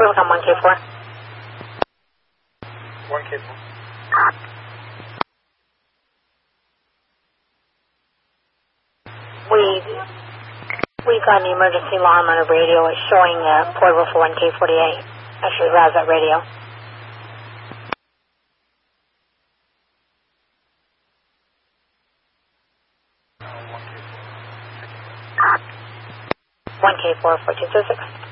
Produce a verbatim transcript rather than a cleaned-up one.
We will come one K four. one K four. We, we got an emergency alarm on the radio. It's showing uh, portable for one K forty-eight. Actually, rouse that radio. one K four, four two two six.